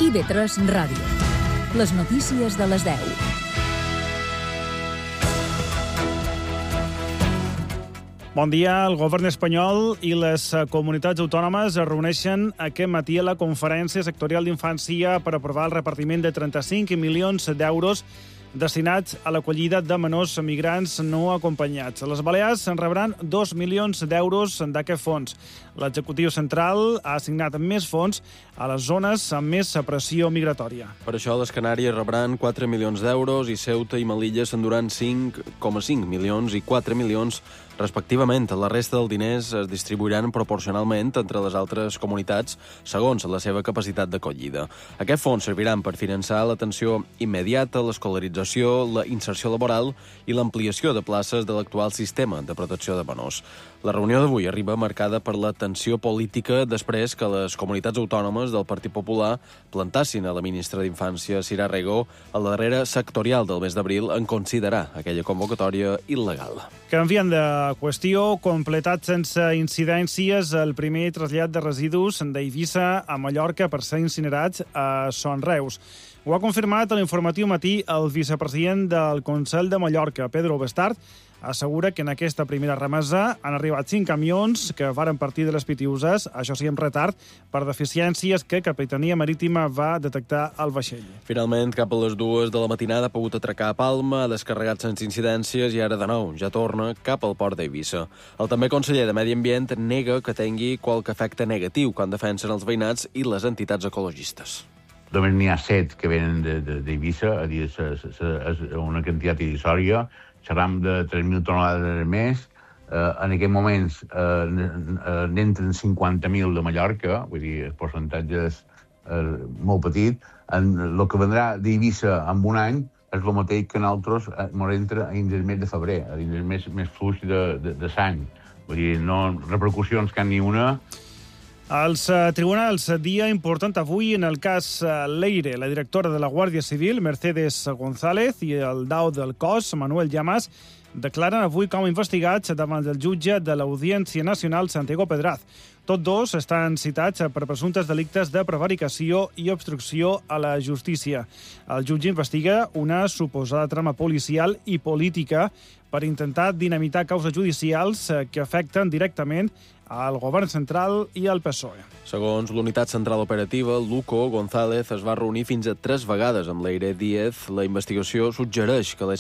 IB3 Ràdio. Les notícies de les 10. Bon dia. El govern espanyol i les comunitats autònomes es reuneixen aquest matí a la Conferència Sectorial d'Infància per aprovar el repartiment de 35 milions d'euros destinats a l'acollida de menors migrants no acompanyats. Les Balears en rebran 2 milions d'euros d'aquest fons. L'executiu central ha assignat més fons a les zones amb més pressió migratòria. Per això, les Canàries rebran 4 milions d'euros i Ceuta i Melilla s'enduran 5,5 milions i 4 milions respectivament. La resta dels diners es distribuiran proporcionalment entre les altres comunitats segons la seva capacitat d'acollida. Aquests fons serviran per finançar l'atenció immediata, l'escolarització, la inserció laboral i l'ampliació de places de l'actual sistema de protecció de menors. La reunió d'avui arriba marcada per la tensió política després que les comunitats autònomes del Partit Popular plantassin a la ministra d'Infància, Sira Rego, a la darrera sectorial del mes d'abril en considerar aquella convocatòria il·legal. Canviant de qüestió, completat sense incidències el primer trasllat de residus d'Eivissa a Mallorca per ser incinerats a Son Reus. Ho ha confirmat a l'Informatiu Matí el vicepresident del Consell de Mallorca, Pedro Bestart. Assegura que en aquesta primera remesa han arribat 5 camions que varen partir de les Pitiüses, això sí amb retard, per deficiències que Capitania Marítima va detectar al vaixell. Finalment, cap a les 2 de la matinada ha pogut atracar a Palma, ha descarregat sense incidències i ara de nou ja torna cap al port d'Eivissa. El també conseller de Medi Ambient nega que tingui qualque efecte negatiu quan defensen els veïnats i les entitats ecologistes. Només n'hi ha 7 que venen d'Eivissa, a dir, és una quantitat irrisòria. Xerram de 3.000 tonelades més. En aquests moments n'entren 50.000 de Mallorca, vull dir, el percentatge és molt petit. El que vendrà d'Eivissa en un any és el mateix que nosaltres ens entra dins el mes de febrer, dins el mes fluix de sang. Vull dir, no repercussions cap ni una. Els tribunals, dia important avui en el cas Leire. La directora de la Guàrdia Civil, Mercedes González, i el DAO del cos, Manuel Llamas, declaren avui com investigats davant del jutge de l'Audiència Nacional, Santiago Pedraz. Tots dos estan citats per presumptes delictes de prevaricació i obstrucció a la justícia. El jutge investiga una suposada trama policial i política per intentar dinamitar causes judicials que afecten directament al govern central i al PSOE. Segons l'unitat central operativa, Luco González es va reunir fins a 3 vegades amb Leire Díez. La investigació suggereix que les